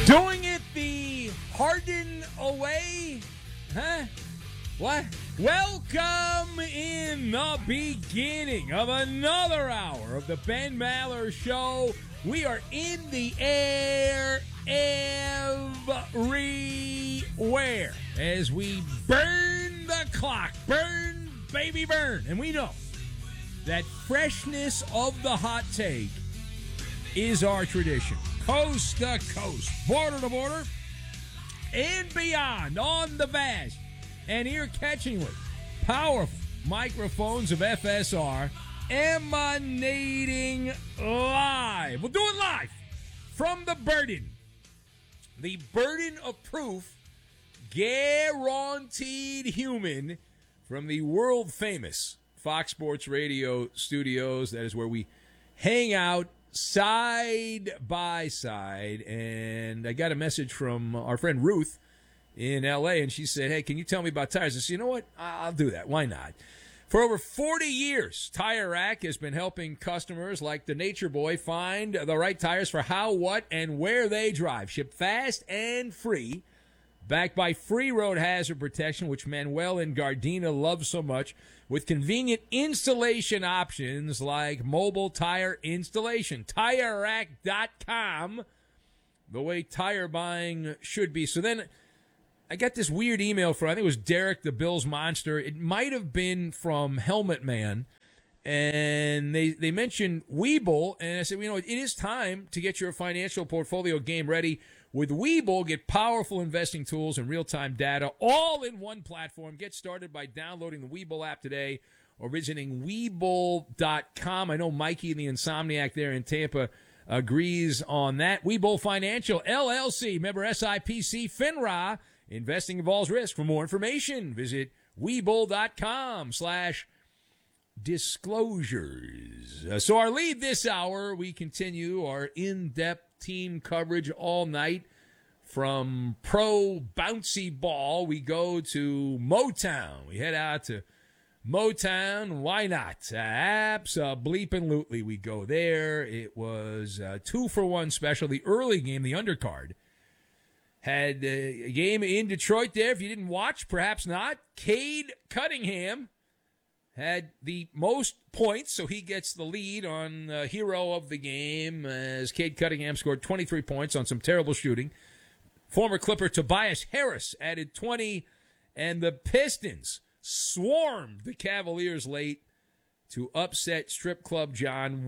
Doing it the Harden away? Huh? What? Welcome in the beginning of another hour of the Ben Maller Show. We are in the air everywhere as we burn the clock. Burn, baby, burn. And we know that freshness of the hot take is our tradition. Coast to coast, border to border, and beyond on the vast and ear-catchingly powerful microphones of FSR emanating live. We'll do it live from the burden. The burden of proof, guaranteed human, from the world-famous Fox Sports Radio studios. That is where we hang out side by side. And I got a message from our friend Ruth in L.A., and she said, hey, can you tell me about tires? I said, you know what? I'll do that. Why not? For over 40 years, Tire Rack has been helping customers like the Nature Boy find the right tires for how, what, and where they drive. Shipped fast and free. Backed by free road hazard protection, which Manuel and Gardena love so much, with convenient installation options like mobile tire installation. TireRack.com, the way tire buying should be. So then I got this weird email from, I think it was Derek, the Bills Monster. It might have been from Helmet Man. And they mentioned Webull, and I said, you know, it is time to get your financial portfolio game ready. With Webull, get powerful investing tools and real-time data all in one platform. Get started by downloading the Webull app today or visiting Webull.com. I know Mikey, the Insomniac there in Tampa, agrees on that. Webull Financial, LLC, member SIPC, FINRA. Investing involves risk. For more information, visit Webull.com/disclosures. So our lead this hour, we continue our in-depth team coverage all night. From pro bouncy ball, we go to Motown. We head out to Motown. Why not? Abso-bleepin-lutely, we go there. It was a 2-for-1 special. The early game, the undercard, had a game in Detroit there. If you didn't watch, perhaps not. Cade Cunningham had the most points, so he gets the lead on hero of the game, as Cade Cunningham scored 23 points on some terrible shooting. Former Clipper Tobias Harris added 20, and the Pistons swarmed the Cavaliers late to upset Strip Club John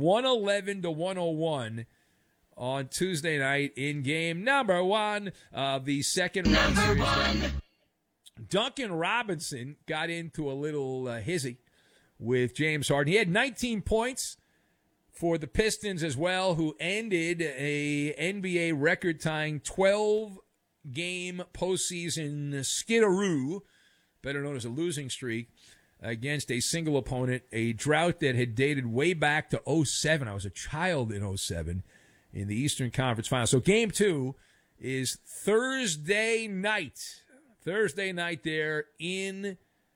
111-101 on Tuesday night in game number 1 of the second round series. Duncan Robinson got into a little hizzy with James Harden. He had 19 points for the Pistons as well, who ended a NBA record-tying 12-game postseason skidoroo, better known as a losing streak, against a single opponent, a drought that had dated way back to 2007. I was a child in 2007 in the Eastern Conference Finals. So game 2 is Thursday night. Thursday night there in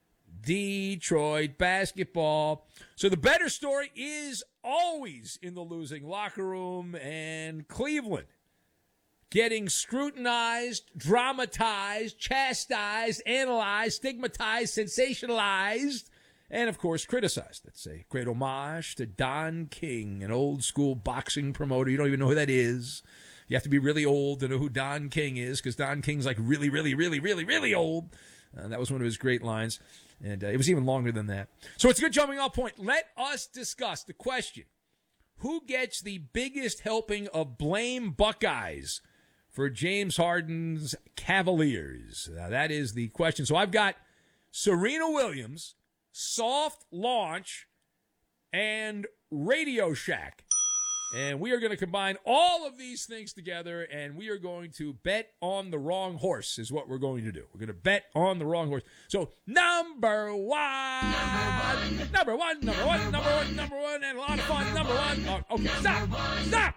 Detroit basketball. So the better story is always in the losing locker room, and Cleveland getting scrutinized, dramatized, chastised, analyzed, stigmatized, sensationalized, and of course criticized. That's a great homage to Don King, an old school boxing promoter. You don't even know who that is. You have to be really old to know who Don King is, because Don King's like really, really, really, really, really old. That was one of his great lines. And it was even longer than that. So it's a good jumping off point. Let us discuss the question: who gets the biggest helping of blame Buckeyes for James Harden's Cavaliers? That is the question. So I've got Serena Williams, Soft Launch, and Radio Shack. And we are going to combine all of these things together, and we are going to bet on the wrong horse is what we're going to do. We're going to bet on the wrong horse. So, number one, and a lot of fun, number one. Oh, okay, stop.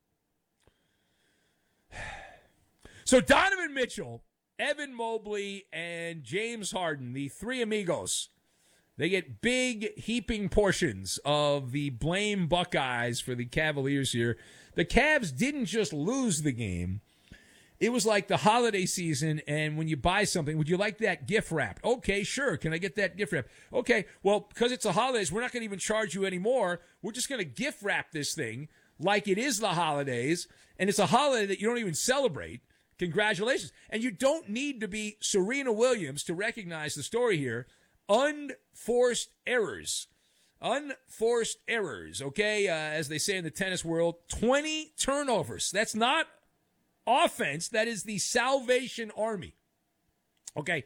So, Donovan Mitchell, Evan Mobley, and James Harden, the three amigos, they get big, heaping portions of the blame Buckeyes for the Cavaliers here. The Cavs didn't just lose the game. It was like the holiday season, and when you buy something, would you like that gift wrap? Okay, sure. Can I get that gift wrap? Okay, well, because it's the holidays, we're not going to even charge you anymore. We're just going to gift wrap this thing like it is the holidays, and it's a holiday that you don't even celebrate. Congratulations. And you don't need to be Serena Williams to recognize the story here. Unforced errors. Unforced errors, okay? As they say in the tennis world, 20 turnovers. That's not offense. That is the Salvation Army. Okay,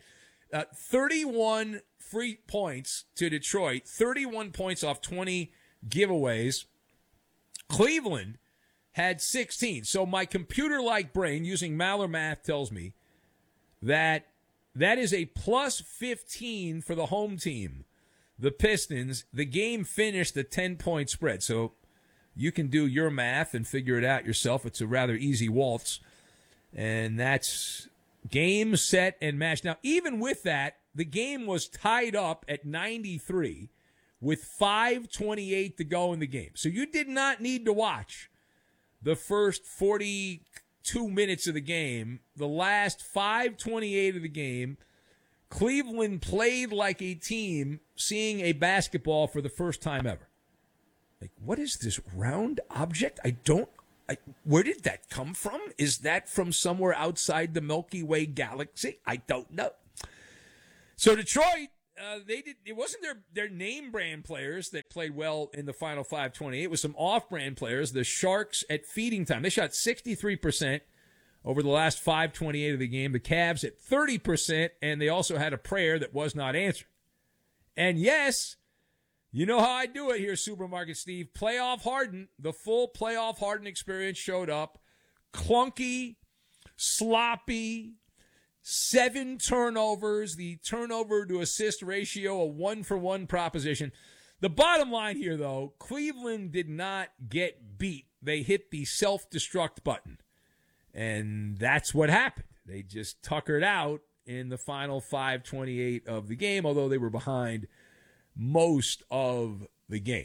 31 free points to Detroit, 31 points off 20 giveaways. Cleveland had 16. So my computer-like brain, using Maller math, tells me that is a plus 15 for the home team, the Pistons. The game finished a 10-point spread. So you can do your math and figure it out yourself. It's a rather easy waltz. And that's game, set, and match. Now, even with that, the game was tied up at 93 with 5:28 to go in the game. So you did not need to watch the first 42 minutes of the game. The last 5:28 of the game, Cleveland played like a team seeing a basketball for the first time ever. Like, what is this round object? Where did that come from? Is that from somewhere outside the Milky Way galaxy? I don't know. So Detroit, it wasn't their name brand players that played well in the final 5:28. It was some off-brand players. The Sharks at feeding time, they shot 63% over the last 5:28 of the game. The Cavs at 30%, and they also had a prayer that was not answered. And yes, you know how I do it here, Supermarket Steve. Playoff Harden, the full playoff Harden experience showed up. Clunky, sloppy, 7 turnovers, the turnover to assist ratio, a 1-for-1 proposition. The bottom line here, though, Cleveland did not get beat. They hit the self-destruct button. And that's what happened. They just tuckered out in the final 5:28 of the game, although they were behind most of the game.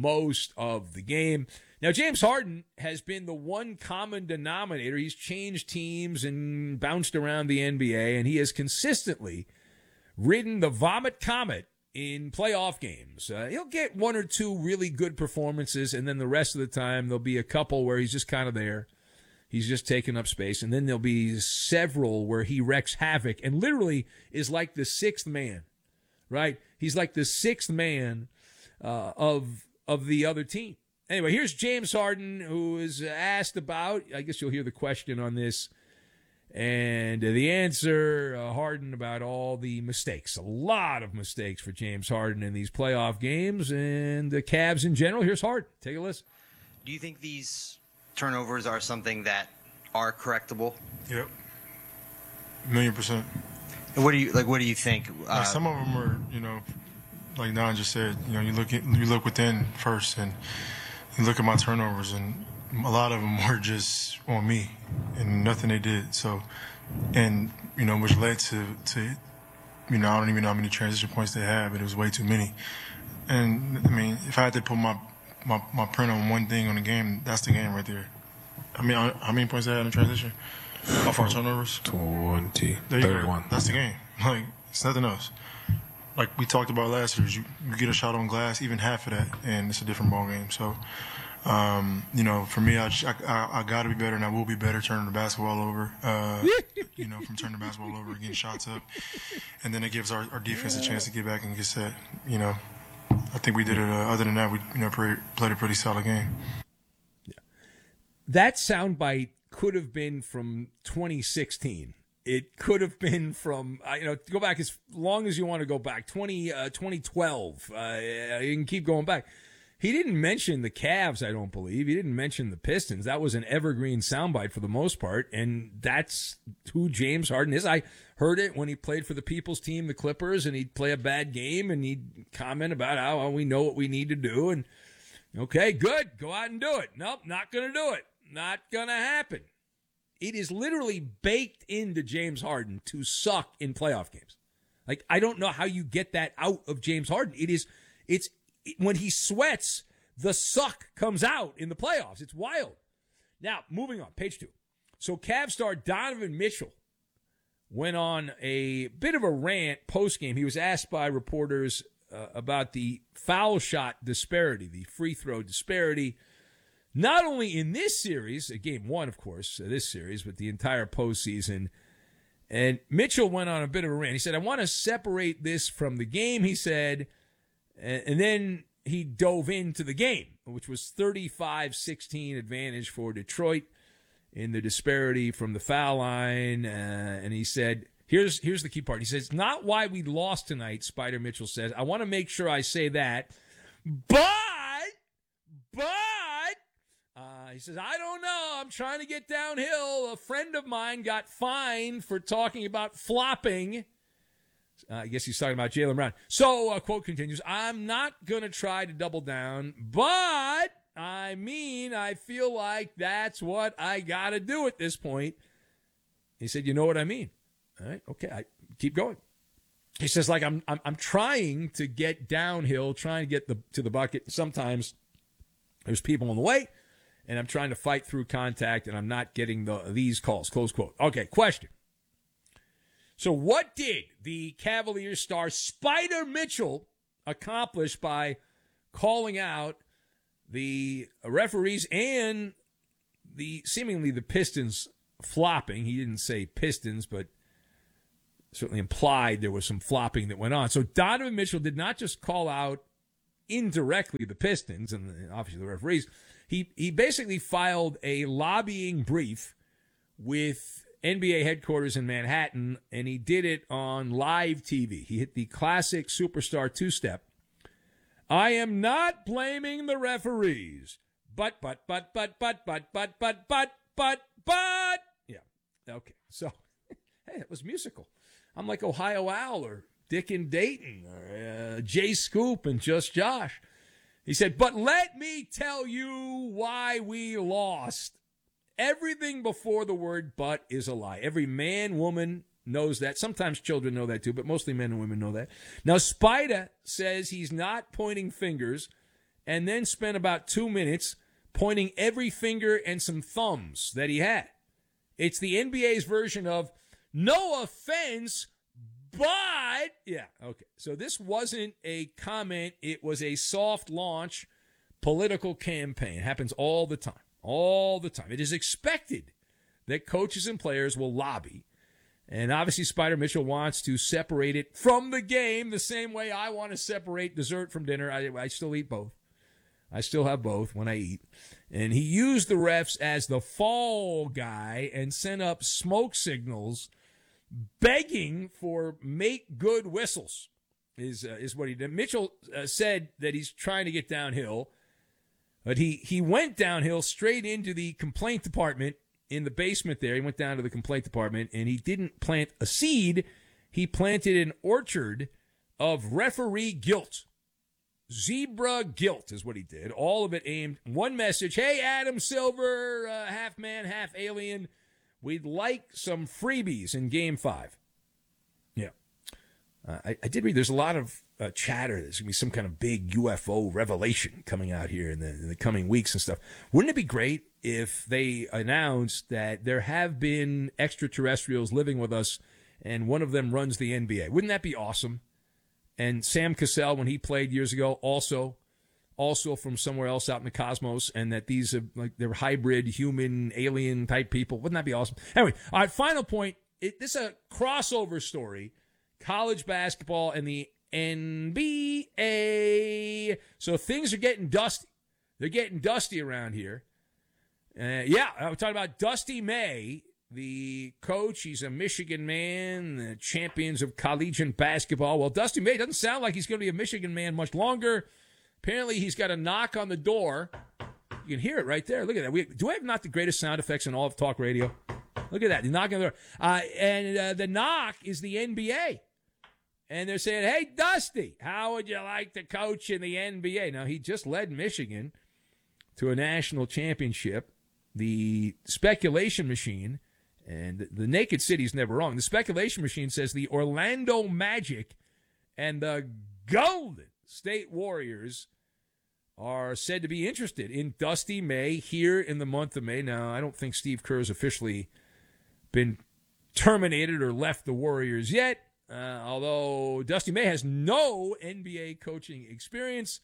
Now, James Harden has been the one common denominator. He's changed teams and bounced around the NBA, and he has consistently ridden the vomit comet in playoff games. He'll get 1 or 2 really good performances, and then the rest of the time there'll be a couple where he's just kind of there. He's just taking up space, and then there'll be several where he wreaks havoc and literally is like the sixth man. Right? He's like the sixth man of the other team. Anyway, here's James Harden, who is asked about, I guess you'll hear the question on this, and the answer, Harden, about all the mistakes. A lot of mistakes for James Harden in these playoff games and the Cavs in general. Here's Harden. Take a listen. Do you think these turnovers are something that are correctable? Yep. 1,000,000%. What do you think? Some of them are, like Don just said, you look within first, and you look at my turnovers, and a lot of them were just on me, and nothing they did. So, and which led to I don't even know how many transition points they had, but it was way too many. And I mean, if I had to put my print on one thing on the game, that's the game right there. I mean, how many points they had in transition? Off our turnovers? 20. There you 31. go. That's the game. Like, it's nothing else. Like we talked about last year, you get a shot on glass, even half of that, and it's a different ball game. So, for me, I got to be better, and I will be better turning the basketball over. From turning the basketball over, getting shots up, and then it gives our defense a chance to get back and get set. I think we did it. Other than that, we played a pretty solid game. Yeah. That soundbite could have been from 2016. It could have been from, go back as long as you want to go back, 2012. You can keep going back. He didn't mention the Cavs, I don't believe. He didn't mention the Pistons. That was an evergreen soundbite for the most part, and that's who James Harden is. I heard it when he played for the people's team, the Clippers, and he'd play a bad game, and he'd comment about how we know what we need to do, and okay, good, go out and do it. Nope, not going to do it. Not going to happen. It is literally baked into James Harden to suck in playoff games. Like, I don't know how you get that out of James Harden. It's when he sweats, the suck comes out in the playoffs. It's wild. Now, moving on, page 2. So Cavs star Donovan Mitchell went on a bit of a rant post-game. He was asked by reporters about the foul shot disparity, the free throw disparity, not only in this series, game one, of course, this series, but the entire postseason. And Mitchell went on a bit of a rant. He said, I want to separate this from the game, he said, and then he dove into the game, which was 35-16 advantage for Detroit in the disparity from the foul line. And he said, here's the key part. He says, not why we lost tonight, Spider Mitchell says. I want to make sure I say that. But, he says, I don't know. I'm trying to get downhill. A friend of mine got fined for talking about flopping. I guess he's talking about Jaylen Brown. So, quote continues, I'm not going to try to double down, but I feel like that's what I got to do at this point. He said, you know what I mean? All right, okay, I keep going. He says, like, I'm trying to get downhill, trying to get to the bucket. Sometimes there's people in the way, and I'm trying to fight through contact, and I'm not getting these calls, close quote. Okay, question. So what did the Cavaliers star Spider Mitchell accomplish by calling out the referees and seemingly the Pistons flopping? He didn't say Pistons, but certainly implied there was some flopping that went on. So Donovan Mitchell did not just call out indirectly the Pistons and obviously the referees. He basically filed a lobbying brief with NBA headquarters in Manhattan, and he did it on live TV. He hit the classic superstar two-step. I am not blaming the referees, but. Yeah, okay. So, hey, it was musical. I'm like Ohio Al or Dick and Dayton or Jay Scoop and Just Josh. He said, but let me tell you why we lost. Everything before the word but is a lie. Every man, woman knows that. Sometimes children know that too, but mostly men and women know that. Now, Spida says he's not pointing fingers and then spent about 2 minutes pointing every finger and some thumbs that he had. It's the NBA's version of no offense, but yeah, okay. So this wasn't a comment. It was a soft launch political campaign. It happens all the time. All the time. It is expected that coaches and players will lobby. And obviously Spider Mitchell wants to separate it from the game the same way I want to separate dessert from dinner. I still eat both. I still have both when I eat. And he used the refs as the fall guy and sent up smoke signals begging for make good whistles is what he did. Mitchell said that he's trying to get downhill. But he went downhill straight into the complaint department in the basement there. He went down to the complaint department, and he didn't plant a seed. He planted an orchard of referee guilt. Zebra guilt is what he did. All of it aimed, one message, hey, Adam Silver, half man, half alien, we'd like some freebies in Game 5. Yeah. I did read there's a lot of chatter. There's going to be some kind of big UFO revelation coming out here in the coming weeks and stuff. Wouldn't it be great if they announced that there have been extraterrestrials living with us and one of them runs the NBA? Wouldn't that be awesome? And Sam Cassell, when he played years ago, also from somewhere else out in the cosmos, and that these are like they're hybrid human alien type people. Wouldn't that be awesome? Anyway, all right, final point. This is a crossover story. College basketball and the NBA. So things are getting dusty. They're getting dusty around here. Yeah, I'm talking about Dusty May, the coach. He's a Michigan man, the champions of collegiate basketball. Well, Dusty May doesn't sound like he's going to be a Michigan man much longer. Apparently, he's got a knock on the door. You can hear it right there. Look at that. Do I have not the greatest sound effects in all of talk radio? Look at that. The knock on the door. And the knock is the NBA. And they're saying, hey, Dusty, how would you like to coach in the NBA? Now, he just led Michigan to a national championship. The speculation machine, and the Naked City's never wrong, the speculation machine says the Orlando Magic and the Golden State Warriors are said to be interested in Dusty May here in the month of May. Now, I don't think Steve Kerr has officially been terminated or left the Warriors yet, although Dusty May has no NBA coaching experience.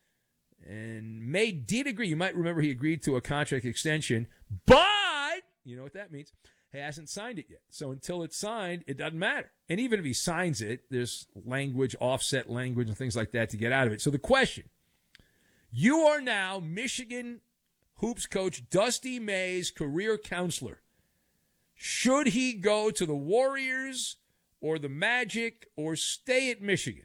And May did agree. You might remember he agreed to a contract extension, but you know what that means. He hasn't signed it yet. So until it's signed, it doesn't matter. And even if he signs it, there's language, offset language, and things like that to get out of it. So the question, you are now Michigan hoops coach Dusty May's career counselor. Should he go to the Warriors or the Magic or stay at Michigan?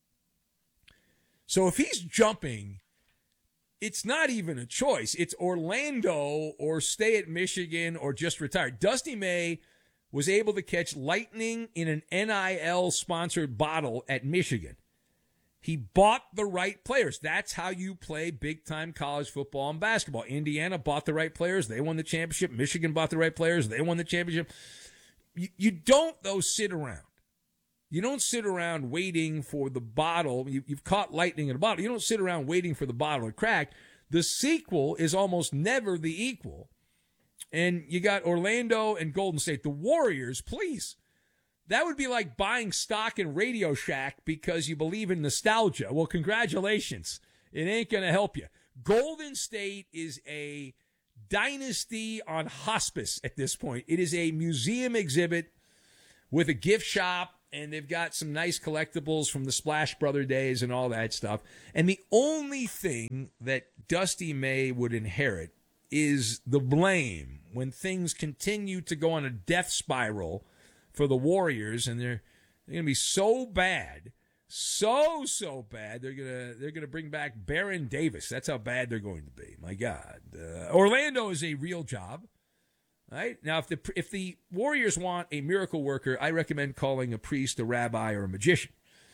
So if he's jumping, it's not even a choice. It's Orlando or stay at Michigan or just retire. Dusty May was able to catch lightning in an NIL-sponsored bottle at Michigan. He bought the right players. That's how you play big-time college football and basketball. Indiana bought the right players. They won the championship. Michigan bought the right players. They won the championship. You don't, though, sit around. You don't sit around waiting for the bottle. You've caught lightning in a bottle. You don't sit around waiting for the bottle to crack. The sequel is almost never the equal. And you got Orlando and Golden State. The Warriors, please. That would be like buying stock in Radio Shack because you believe in nostalgia. Well, congratulations. It ain't going to help you. Golden State is a dynasty on hospice at this point. It is a museum exhibit with a gift shop, and they've got some nice collectibles from the Splash Brother days and all that stuff. And the only thing that Dusty May would inherit is the blame when things continue to go on a death spiral for the Warriors, and they're going to be so bad, so bad. They're gonna bring back Baron Davis. That's how bad they're going to be. My God, Orlando is a real job. Right now, if the Warriors want a miracle worker, I recommend calling a priest, a rabbi, or a magician.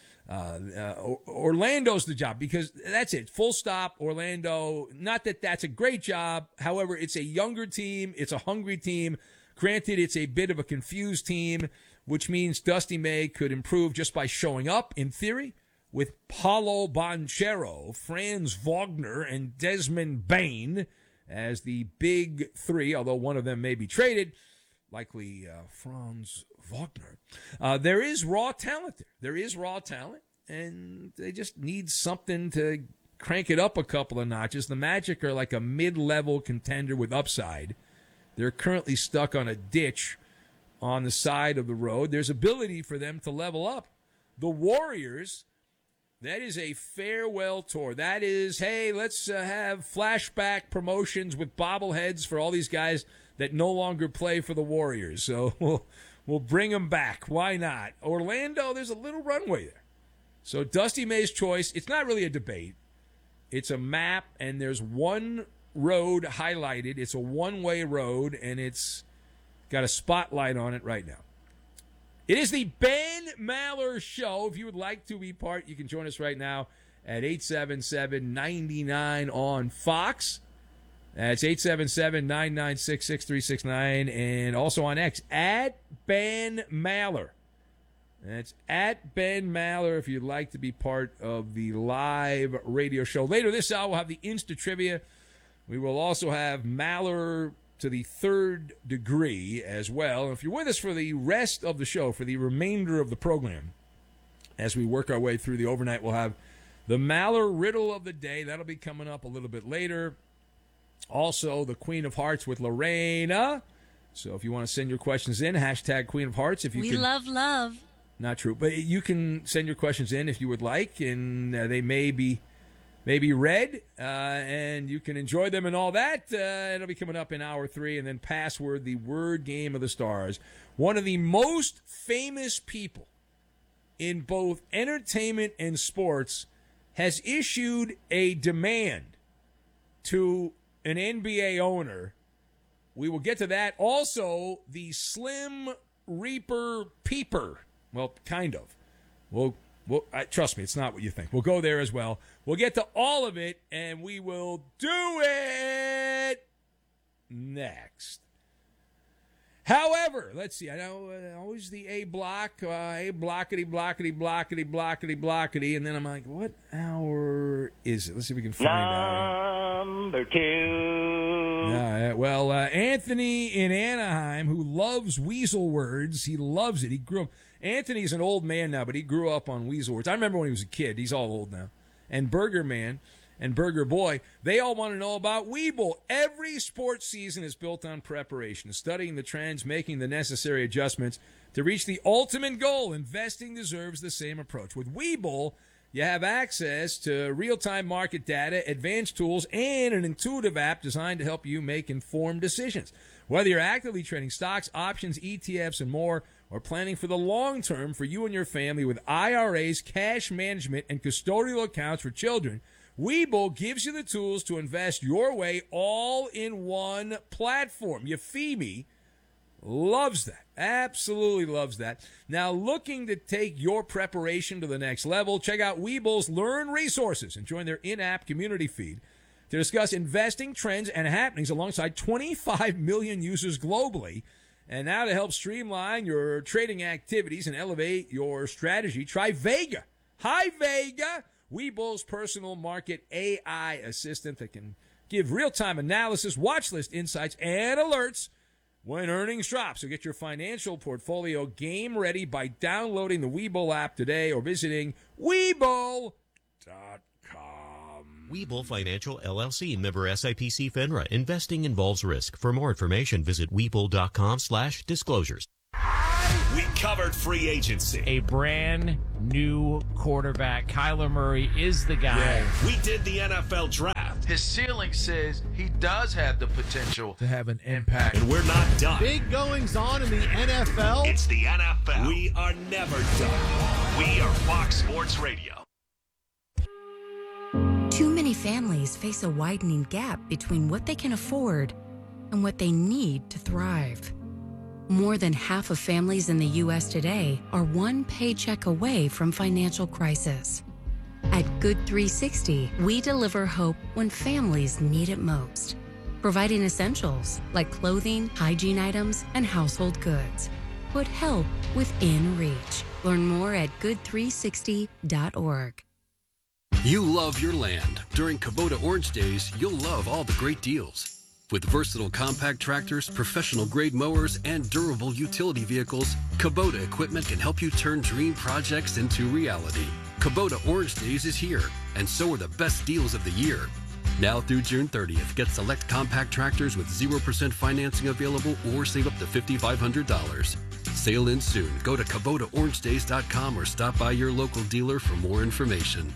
Orlando's the job because that's it. Full stop. Orlando. Not that that's a great job. However, it's a younger team. It's a hungry team. Granted, it's a bit of a confused team, which means Dusty May could improve just by showing up, in theory, with Paulo Banchero, Franz Wagner, and Desmond Bain as the big three, although one of them may be traded, likely Franz Wagner. There is raw talent there. There is raw talent, and they just need something to crank it up a couple of notches. The Magic are like a mid-level contender with upside. They're currently stuck on a ditch on the side of the road. There's ability for them to level up. The Warriors, that is a farewell tour. That is, hey, let's have flashback promotions with bobbleheads for all these guys that no longer play for the Warriors. So we'll bring them back. Why not? Orlando, there's a little runway there. So Dusty May's choice, it's not really a debate. It's a map, and there's one road highlighted. It's a one-way road, and it's got a spotlight on it right now. It is the Ben Maller Show. If you would like to be part, you can join us right now at 877-99 on Fox. That's 877-996-6369, and also on X, at Ben Maller. That's at Ben Maller if you'd like to be part of the live radio show. Later this hour, we'll have the Insta Trivia. We will also have Maller to the third degree as well. And if you're with us for the rest of the show, for the remainder of the program, as we work our way through the overnight, we'll have the Maller Riddle of the Day. That'll be coming up a little bit later. Also, the Queen of Hearts with Lorena. So if you want to send your questions in, hashtag Queen of Hearts. If you We love love. Not true, but you can send your questions in if you would like, and they may be read, and you can enjoy them and all that. It'll be coming up in hour 3, and then Password, the word game of the stars. One of the most famous people in both entertainment and sports has issued a demand to an NBA owner. We will get to that. Also, the Slim Reaper Peeper. Well, kind of. Well, trust me, it's not what you think. We'll go there as well. We'll get to all of it, and we will do it next. However, let's see. I know always the A block, A blockety, blockety, blockety, blockety, blockety, and then I'm like, what hour is it? Let's see if we can find out. Number 2. Well, Anthony in Anaheim, who loves weasel words, he loves it. He grew up. Anthony's an old man now, but he grew up on weasel words. I remember when he was a kid. He's all old now. And Burger Man and Burger Boy, they all want to know about Webull. Every sports season is built on preparation, studying the trends, making the necessary adjustments to reach the ultimate goal. Investing deserves the same approach. With Webull, you have access to real-time market data, advanced tools, and an intuitive app designed to help you make informed decisions. Whether you're actively trading stocks, options, ETFs, and more, or planning for the long term for you and your family with IRAs, cash management, and custodial accounts for children, Webull gives you the tools to invest your way all in one platform. Yafimi loves that. Absolutely loves that. Now, looking to take your preparation to the next level, check out Webull's Learn Resources and join their in-app community feed to discuss investing trends and happenings alongside 25 million users globally. And now to help streamline your trading activities and elevate your strategy, try Vega. Hi, Vega. Webull's personal market AI assistant that can give real-time analysis, watch list insights, and alerts when earnings drop. So get your financial portfolio game ready by downloading the Webull app today or visiting Webull.com. Webull Financial LLC, member SIPC FINRA. Investing involves risk. For more information, visit Webull.com/disclosures. We covered free agency. A brand new quarterback. Kyler Murray is the guy. Yeah. We did the NFL draft. His ceiling says he does have the potential To have an impact. And we're not done. Big goings on in the NFL. It's the NFL. We are never done. We are Fox Sports Radio. Too many families face a widening gap between what they can afford and what they need to thrive. More than half of families in the U.S. today are one paycheck away from financial crisis. At Good 360, we deliver hope when families need it most, providing essentials like clothing, hygiene items, and household goods. Put help within reach. Learn more at good360.org. You love your land. During Kubota Orange Days, you'll love all the great deals. With versatile compact tractors, professional-grade mowers, and durable utility vehicles, Kubota equipment can help you turn dream projects into reality. Kubota Orange Days is here, and so are the best deals of the year. Now through June 30th, get select compact tractors with 0% financing available or save up to $5,500. Sale ends soon. Go to KubotaOrangeDays.com or stop by your local dealer for more information.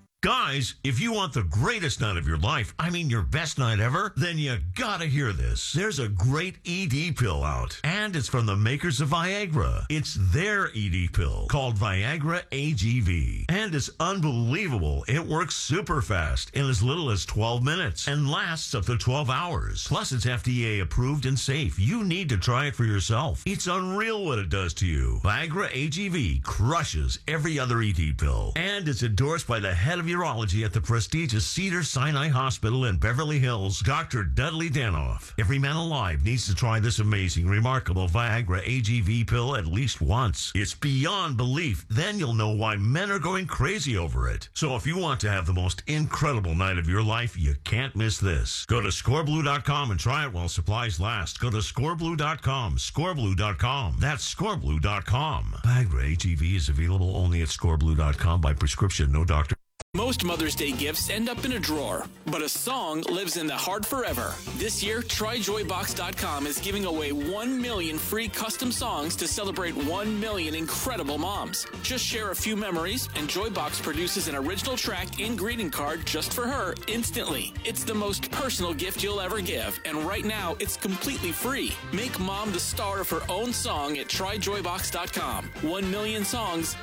Guys, if you want the greatest night of your life, I mean your best night ever, then you gotta hear this. There's a great ED pill out, and it's from the makers of Viagra. It's their ED pill called Viagra AGV, and it's unbelievable. It works super fast in as little as 12 minutes and lasts up to 12 hours. Plus, it's FDA approved and safe. You need to try it for yourself. It's unreal what it does to you. Viagra AGV crushes every other ED pill, and it's endorsed by the head of urology at the prestigious Cedars-Sinai Hospital in Beverly Hills, Dr. Dudley Danoff. Every man alive needs to try this amazing, remarkable Viagra AGV pill at least once. It's beyond belief. Then you'll know why men are going crazy over it. So if you want to have the most incredible night of your life, you can't miss this. Go to scoreblue.com and try it while supplies last. Go to scoreblue.com, scoreblue.com. That's scoreblue.com. Viagra AGV is available only at scoreblue.com by prescription, no doctor. Most Mother's Day gifts end up in a drawer, but a song lives in the heart forever. This year, TryJoyBox.com is giving away 1 million free custom songs to celebrate 1 million incredible moms. Just share a few memories, and Joybox produces an original track and greeting card just for her instantly. It's the most personal gift you'll ever give, and right now, it's completely free. Make mom the star of her own song at TryJoyBox.com. 1 million songs,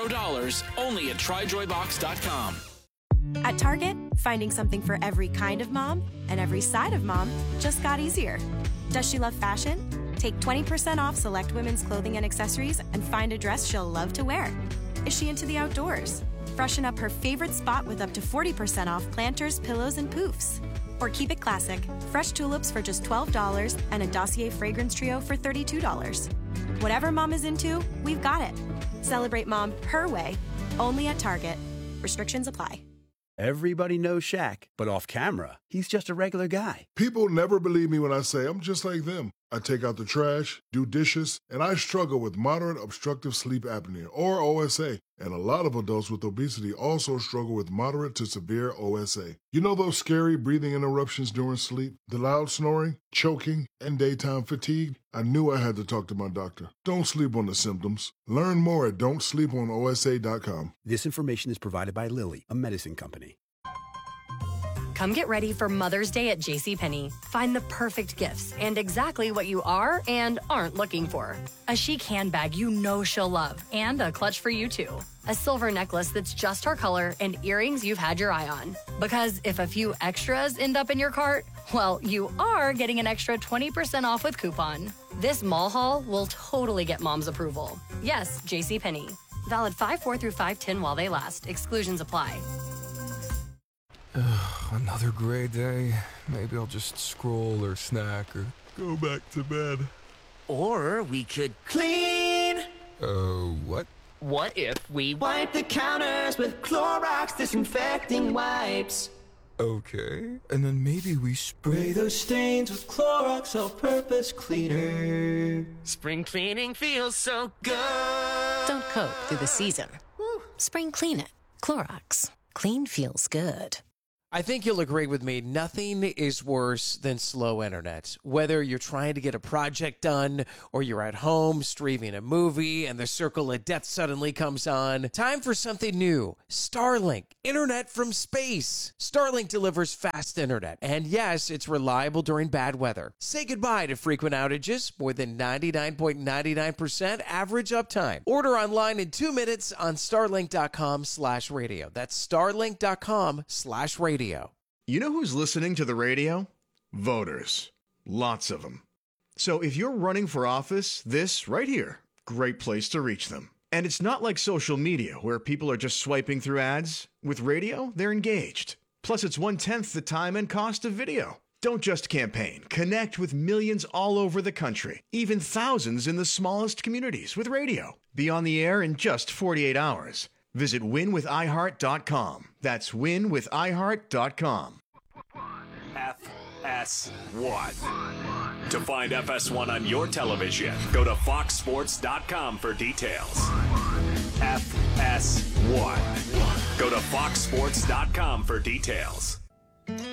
$0, only at TryJoyBox.com. At Target, finding something for every kind of mom and every side of mom just got easier. Does she love fashion? Take 20% off select women's clothing and accessories and find a dress she'll love to wear. Is she into the outdoors? Freshen up her favorite spot with up to 40% off planters, pillows, and poofs. Or keep it classic. Fresh tulips for just $12 and a Dossier fragrance trio for $32. Whatever mom is into, we've got it. Celebrate mom her way, only at Target. Restrictions apply. Everybody knows Shaq, but off camera, he's just a regular guy. People never believe me when I say I'm just like them. I take out the trash, do dishes, and I struggle with moderate obstructive sleep apnea, or OSA. And a lot of adults with obesity also struggle with moderate to severe OSA. You know those scary breathing interruptions during sleep? The loud snoring, choking, and daytime fatigue? I knew I had to talk to my doctor. Don't sleep on the symptoms. Learn more at don'tsleeponosa.com. This information is provided by Lilly, a medicine company. Come get ready for Mother's Day at JCPenney. Find the perfect gifts and exactly what you are and aren't looking for. A chic handbag you know she'll love and a clutch for you too. A silver necklace that's just her color and earrings you've had your eye on. Because if a few extras end up in your cart, well, you are getting an extra 20% off with coupon. This mall haul will totally get mom's approval. Yes, JCPenney. Valid 5/4 through 5/10 while they last. Exclusions apply. Another gray day. Maybe I'll just scroll or snack or go back to bed. Or we could clean. What? What if we wipe the counters with Clorox disinfecting wipes? Okay. And then maybe we Spray those stains with Clorox all-purpose cleaner. Spring cleaning feels so good. Don't cope through the season. Spring clean it. Clorox. Clean feels good. I think you'll agree with me, nothing is worse than slow internet. Whether you're trying to get a project done or you're at home streaming a movie and the circle of death suddenly comes on, time for something new. Starlink, internet from space. Starlink delivers fast internet, and yes, it's reliable during bad weather. Say goodbye to frequent outages, more than 99.99% average uptime. Order online in 2 minutes on starlink.com/radio. That's starlink.com/radio. You know who's listening to the radio? Voters. Lots of them. So if you're running for office, this right here, great place to reach them. And it's not like social media where people are just swiping through ads. With radio, they're engaged. Plus, it's 1/10 the time and cost of video. Don't just campaign. Connect with millions all over the country, even thousands in the smallest communities with radio. Be on the air in just 48 hours. Visit winwithiheart.com. That's winwithiheart.com. FS1. To find FS1 on your television, go to foxsports.com for details. FS1. Go to foxsports.com for details.